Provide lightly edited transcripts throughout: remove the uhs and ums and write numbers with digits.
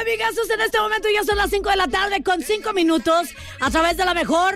amigazos, en este momento ya son las 5 de la tarde con 5 minutos a través de la mejor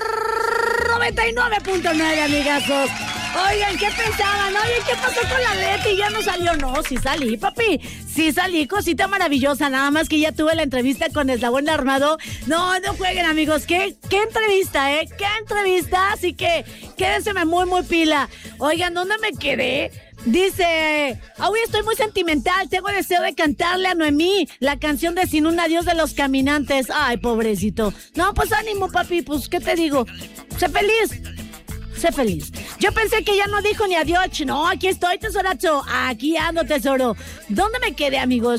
99.9, amigazos. Oigan, ¿qué pensaban? Oye, ¿qué pasó con la Leti? ¿Ya no salió? No, sí salí, papi. Sí salí, cosita maravillosa. Nada más que ya tuve la entrevista con Eslabón Armado. No jueguen, amigos. ¿Qué entrevista, eh? ¿Qué entrevista? Así que quédense muy, muy pila. Oigan, ¿dónde me quedé? Dice, hoy estoy muy sentimental, tengo deseo de cantarle a Noemí la canción de Sin un adiós de Los Caminantes. Ay, pobrecito. No, pues ánimo, papi, pues, ¿qué te digo? Sé feliz. Sé feliz. Yo pensé que ya no dijo ni adiós. No, aquí estoy, tesoracho. Aquí ando, tesoro. ¿Dónde me quedé, amigos?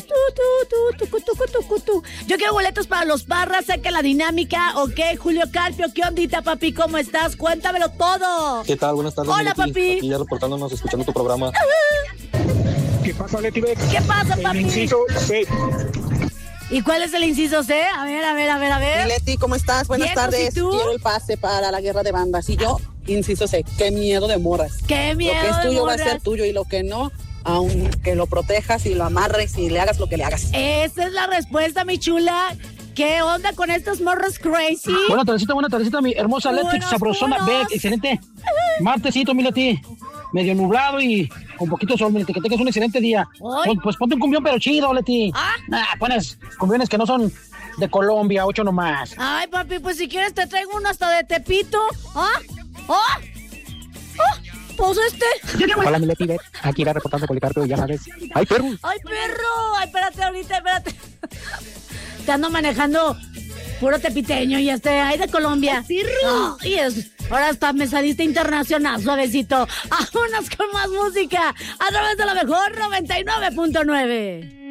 Yo quiero boletos para los Parras. Sé que la dinámica. Ok, Julio Carpio, ¿qué ondita, papi? ¿Cómo estás? Cuéntamelo todo. ¿Qué tal? Buenas tardes. Hola, Leti. papi. Aquí ya reportándonos, escuchando tu programa. ¿Qué pasa, Leti Bex? ¿Qué pasa, El papi? inciso C. ¿Y cuál es el inciso C? A ver. Leti, ¿cómo estás? Buenas Bien, tardes. ¿y tú? Quiero el pase para la guerra de bandas. Y yo, inciso C, qué miedo de morras. Qué miedo. Lo que es de tuyo va a morras. ser tuyo y lo que no, aunque lo protejas y lo amarres y le hagas lo que le hagas. Esa es la respuesta, mi chula. ¿Qué onda con estos morros crazy? Buena tardecita, mi hermosa Leti, Buenos, sabrosona, buenos. excelente. Martesito, mi Leti, medio nublado y con poquito sol, mi Leti, que tengas un excelente día. Ay. Pues ponte un cumbión, pero chido, Leti. Pones cumbiones que no son de Colombia, 8 nomás. Ay, papi, pues si quieres te traigo uno hasta de Tepito. Pues Hola, mi Leti, aquí va reportando Policarpio, ya sabes. ¡Ay, perro! ¡Ay, perro! Ay, espérate. Te ando manejando puro tepiteño y ay, de Colombia. ¡Ay, perro! Ahora está mesadista internacional, suavecito. Vámonos con más música a través de la mejor 99.9.